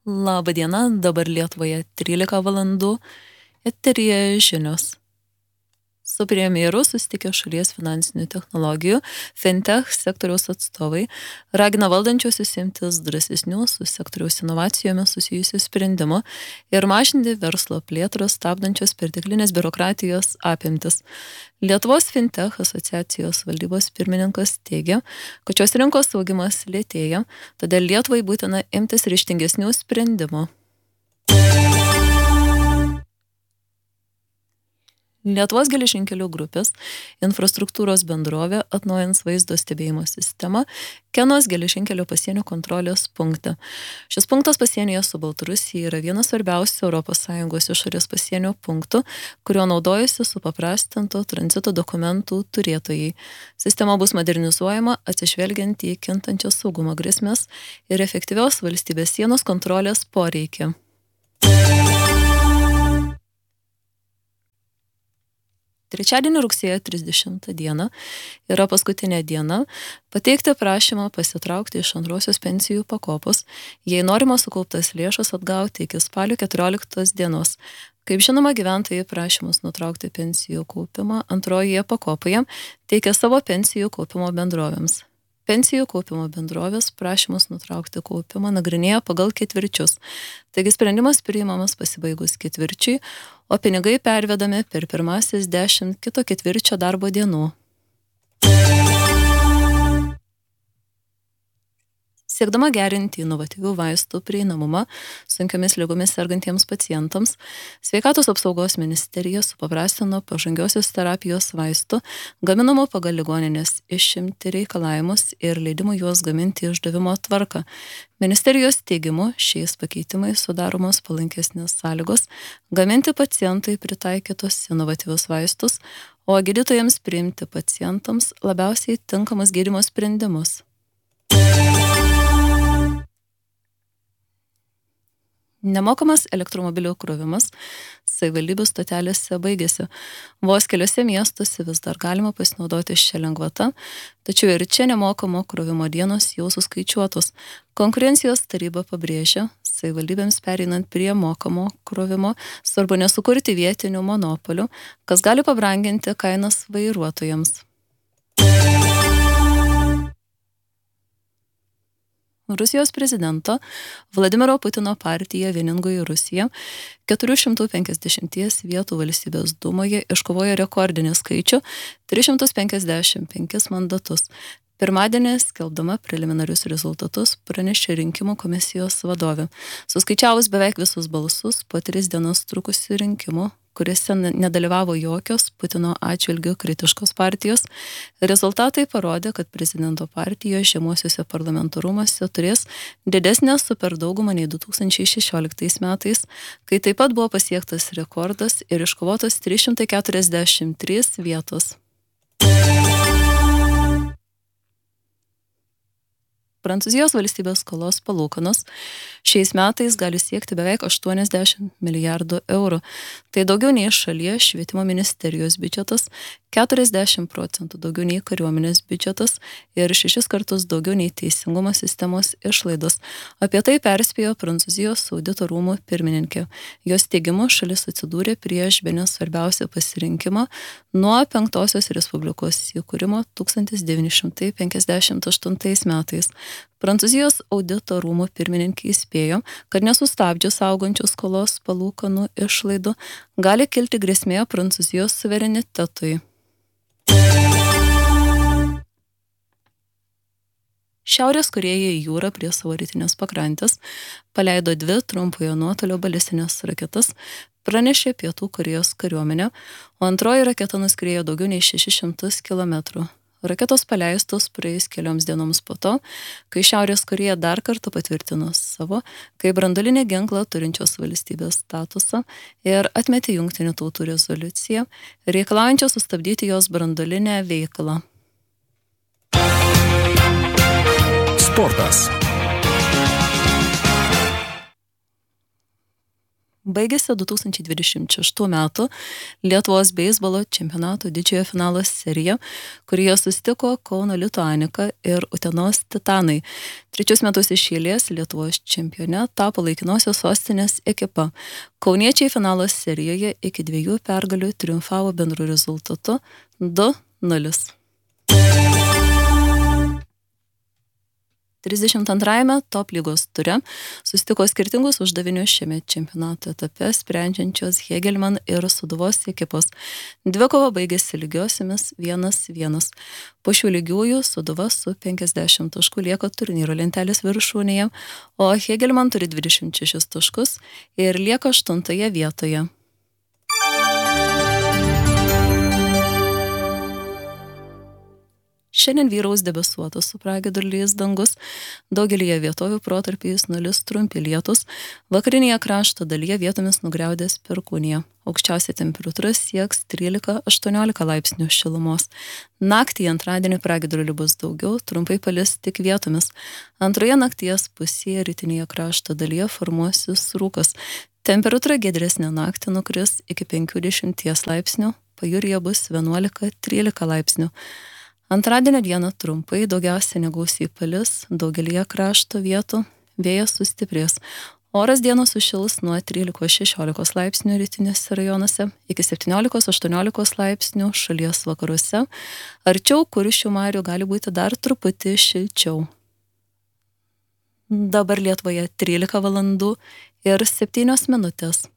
Labą dieną, dabar Lietuvoje 13 valandų, eteryje žinios. Su premjeru susitikė šalies finansinių technologijų, fintech sektoriaus atstovai, ragina valdančiuosius imtis drąsesnių su sektoriaus inovacijomis susijusių sprendimų ir mažinti verslo plėtrą stabdančios perteklinės biurokratijos apimtis. Lietuvos fintech asociacijos valdybos pirmininkas teigia, kad šios rinkos augimas lėtėja, todėl Lietuvai būtina imtis ryžtingesnių sprendimų. Lietuvos geležinkelių grupės infrastruktūros bendrovė atnaujins vaizdo stebėjimo sistemą Kenos geležinkelio pasienio kontrolės punkte. Šis punktas pasienyje su Baltarusija yra vienas svarbiausių ES išorės pasienio punktų, kurio naudojasi supaprastinto tranzito dokumentų turėtojai. Sistema bus modernizuojama atsižvelgiant į kintančias saugumo grėsmes ir efektyvios valstybės sienos kontrolės poreikį. Trečiadienį rugsėjo 30 dieną yra paskutinė diena pateikti prašymą pasitraukti iš antrosios pensijų pakopos, jei norima sukauptas lėšas atgauti iki spalio 14 dienos. Kaip žinoma, gyventojai prašymus nutraukti pensijų kaupimą antrojoje pakopoje teikia savo pensijų kaupimo bendrovėms. Pensijų kaupimo bendrovės prašymus nutraukti kaupimą nagrinėja pagal ketvirčius. Taigi sprendimas priimamas pasibaigus ketvirčiui, o pinigai pervedami per pirmasis 10 kito ketvirčio darbo dienų. Siekdama gerinti inovatyvių vaistų prieinamumą sunkiomis ligomis sergantiems pacientams, Sveikatos apsaugos ministerija supaprastino pažangiosios terapijos vaistų gaminamų pagal ligoninės išimti reikalavimus ir leidimų juos gaminti išdavimo tvarką. Ministerijos teigimu, šiais pakeitimais sudaromos palankesnės sąlygos gaminti pacientui pritaikytus inovatyvius vaistus, o gydytojams priimti pacientams labiausiai tinkamus gydymo sprendimus. Nemokamas elektromobilių krovimas savivaldybių stotelėse baigėsi. Vos keliose miestuose vis dar galima pasinaudoti šią lengvatą, tačiau ir čia nemokamo krovimo dienos jau suskaičiuotos. Konkurencijos taryba pabrėžia, savivaldybėms pereinant prie mokamo krovimo svarbu nesukurti vietinių monopolių, kas gali pabranginti kainas vairuotojams. Rusijos prezidento Vladimiro Putino partija Vieningoji Rusija 450 vietų valstybės dūmoje iškovojo rekordinį skaičių 355 mandatus. Pirmadienį skelbdama preliminarius rezultatus pranešė rinkimų komisijos vadovė. Suskaičiavus beveik visus balsus po 3 dienas trukusių rinkimų, kuriuose nedalyvavo jokios Putino atžvilgiu kritiškos partijos, rezultatai parodė, kad prezidento partija žemuosiuose parlamento rūmuose turės didesnę superdaugumą nei 2016 metais, kai taip pat buvo pasiektas rekordas ir iškovotos 343 vietos. Prancūzijos valstybės skolos palūkanos šiais metais gali siekti beveik 80 milijardų eurų. Tai daugiau nei šalies švietimo ministerijos biudžetas, 40% daugiau nei kariuomenės biudžetas ir 6 kartus daugiau nei teisingumo sistemos išlaidos. Apie tai perspėjo Prancūzijos audito rūmų pirmininkė. Jos teigimu šalis atsidūrė prieš bene svarbiausią pasirinkimą nuo 5-osios Respublikos įkūrimo 1958 metais. Prancūzijos audito rūmų pirmininkė įspėjo, kad nesustabdžius augančių skolos palūkanų išlaidų gali kilti grėsmė Prancūzijos suverenitetui. Šiaurės Korėja į jūrą prie savo rytinės pakrantės paleido 2 trumpojo nuotolio balistinės raketas, pranešė Pietų Korėjos kariuomenė, o antroji raketa nuskriejo daugiau nei 600 km. Raketos paleistos praėjus kelioms dienoms po to, kai Šiaurės Korėja dar kartą patvirtino savo, kaip branduolinį ginklą turinčios valstybės statusą ir atmetė Jungtinių tautų rezoliuciją, reikalaujančią sustabdyti jos branduolinę veiklą. Sportas. baigėsi 2026 metų Lietuvos beisbolo čempionato didžiojo finalo serija, kurioje susitiko Kauno Lituanika ir Utenos Titanai. 3 metus iš eilės Lietuvos čempione tapo laikinosios sostinės ekipa. Kauniečiai finalo serijoje iki 2 pergalių triumfavo bendru rezultatu 2-0. 32-ame top lygos ture susitiko skirtingus uždavinius šiame čempionato etape sprendžiančios Hegelmann ir Sūduvos ekipos. Dvikova baigėsi lygiosiomis 1-1. Po šių lygiųjų Sūduva su 50 taškų lieka turnyro lentelės viršūnėje, o Hegelmann turi 26 taškus ir lieka 8 vietoje. Šiandien vyraus debesuotas su pragiedruliais dangus, daugelyje vietovių protarpiais nulis trumpi lietus, vakarinėje krašto dalyje vietomis nugriaudės perkūnija. Aukščiausia temperatūra sieks 13-18 laipsnių šilumos. Naktį antradienį pragiedrulių bus daugiau, trumpai palis tik vietomis. Antroje nakties pusėje rytinėje krašto dalyje formuosis rūkas. Temperatūra giedresnė naktį nukris iki 50 laipsnių, pajūryje bus 11-13 laipsnių. Antradienio dieną trumpai, daugiausia negausiai palis, daugelyje krašto vietų vėjas sustiprės. Oras dieną sušils nuo 13-16 laipsnių rytiniuose rajonuose iki 17-18 laipsnių šalies vakaruose. Arčiau Kuršių marių gali būti dar truputį šilčiau. Dabar Lietuvoje 13 valandų ir 7 minutės.